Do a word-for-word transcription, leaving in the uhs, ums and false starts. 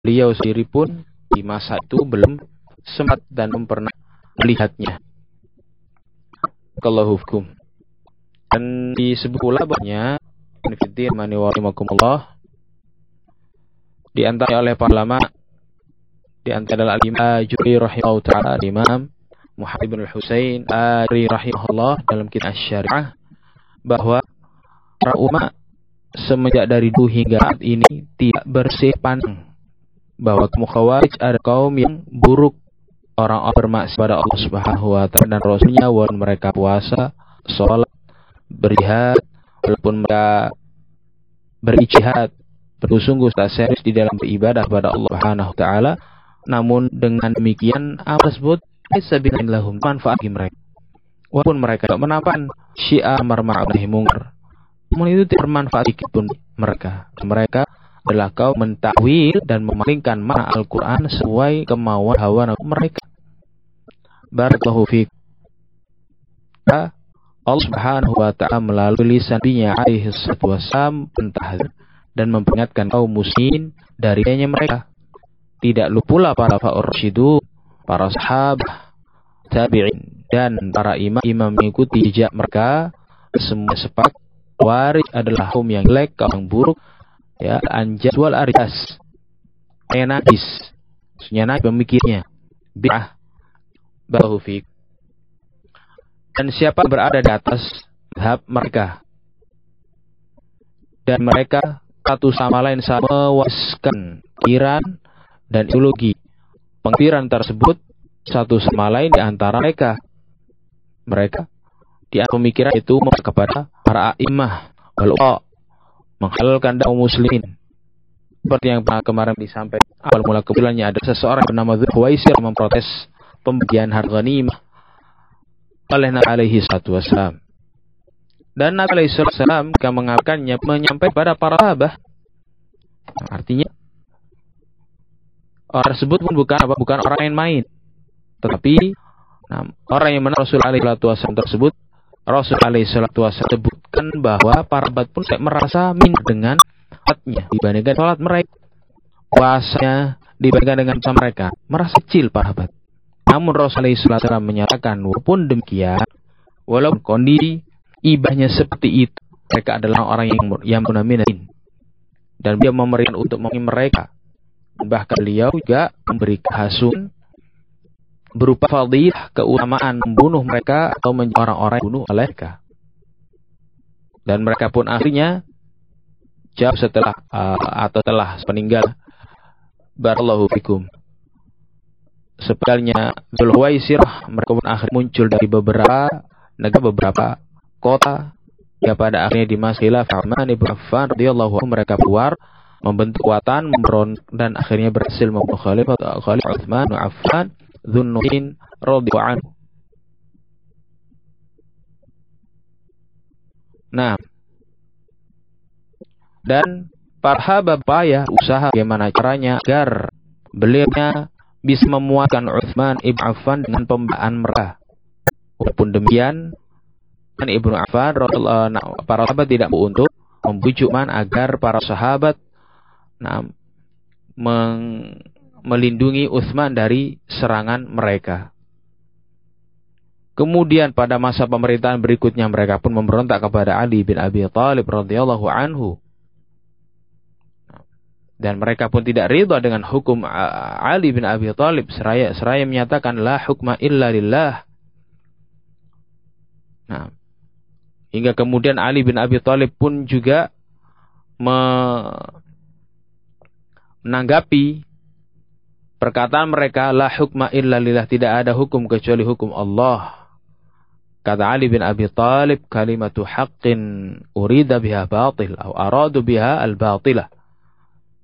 beliau sendiri pun di masa itu belum sempat dan belum pernah melihatnya. Allahu fikum. Dan disebut pula banyak fiddin mani wa rahimakumullah di antara oleh para ulama, di antara adalah Al-Imam Ajuri rahimahullah ta'ala, Imam Muhammad bin Al-Husain Ajuri rahimahullah dalam kitab Asy-Syari'ah, bahwa para ulama semenjak dari dulu hingga saat ini tidak bersih pandang bahwa kaum Khawarij ada kaum yang buruk, orang-orang bermaksiat pada Allah Subhanahu wa taala dan Rasulnya, walaupun mereka puasa, sholat, berjihad, walaupun mereka berijtihad, bersungguh tak serius di dalam beribadah kepada Allah Subhanahu wa taala, namun dengan demikian amal tersebut sabillahum lahum manfaat bagi mereka. Walaupun mereka tidak menampakkan syiar amar ma'ruf nahi munkar, namun itu tidak bermanfaat sedikit pun mereka. Mereka adalah kaum mentakwil dan memalingkan makna Al-Quran sesuai kemauan hawa nafsu mereka. Barakallahu fiik. Allah Subhanahu wa taala melalui lisan Nabi-Nya alaihi salatu wassalam mentahdzir dan memperingatkan kaum muslimin dari darinya mereka. Tidak lupa pula para fa'ur rasyidun, para sahabat, tabi'in, dan para imam-imam mengikuti jejak mereka. Semua sepakat Khawarij adalah kaum yang jelek, kaum yang buruk, ya, anjas wal arjas, kayak najis, maksudnya najis pemikirnya, bid'ah, bahu fiik. Dan siapa berada di atas mazhab mereka, dan mereka satu sama lain sama mewariskan pikiran dan ideologi pengpikiran tersebut satu sama lain di antara mereka. Mereka di antara pemikiran itu kepada para a'imah wal ulama, menghalalkan kaum muslimin. Seperti yang kemarin disampaikan, awal mula kebetulannya ada seseorang bernama Dzulkhuwaisir memprotes pembagian harta ghanimah oleh Nabi alaihi salatu wassalam. Dan Nabi alaihi salatu wassalam ketika mengabarkannya menyampaikan pada para sahabat. Artinya orang tersebut pun bukan apa bukan orang yang main, tetapi nah, orang yang menang Rasul alaihi salatu wassalam tersebut, Rasul alaihi salatu wassalam sebutkan bahwa para sahabat pun merasa minder dengan salatnya dibandingkan salat mereka, puasanya dibandingkan dengan puasa mereka, merasa kecil para sahabat. Namun Rasul alaihi salatu wassalam menyatakan walaupun demikian, walaupun kondisi ibadahnya seperti itu, mereka adalah orang yang yang munamin, dan beliau memberikan untuk mereka. Bahkan beliau juga memberi hasun berupa fadilah, keutamaan membunuh mereka atau menjadi orang-orang yang bunuh mereka. Dan mereka pun akhirnya jawab setelah uh, atau telah meninggal. Barakallahu fikum. Sebenarnya Dzulkhuwaisir, mereka pun akhirnya muncul dari beberapa negara, beberapa kota. Ya, pada akhirnya di masa khilafah Utsman bin Affan radhiyallahu anhu mereka keluar membentuk kekuatan, memberontak, dan akhirnya berhasil membunuh Khalifah Khalifah Utsman bin Affan Dzun-Nurain radhiyallahu anhu. Nah, dan para sahabat payah usaha bagaimana caranya agar beliaunya bisa memuaskan Utsman ibn Affan dengan pembaan mereka. Walaupun demikian, Ibnu Affan radhiyallahu para sahabat tidak mau untuk membujuk man agar para sahabat nah, meng, melindungi Utsman dari serangan mereka. Kemudian pada masa pemerintahan berikutnya mereka pun memberontak kepada Ali bin Abi Thalib radhiyallahu anhu. Dan mereka pun tidak ridha dengan hukum Ali bin Abi Thalib, seraya seraya menyatakan la hukma illa lillah. Nah, hingga kemudian Ali bin Abi Thalib pun juga menanggapi perkataan mereka, la hukma illa lillah, tidak ada hukum kecuali hukum Allah. Kata Ali bin Abi Thalib, kalimatu haqqin urida biha batil atau aradu biha al-batilah.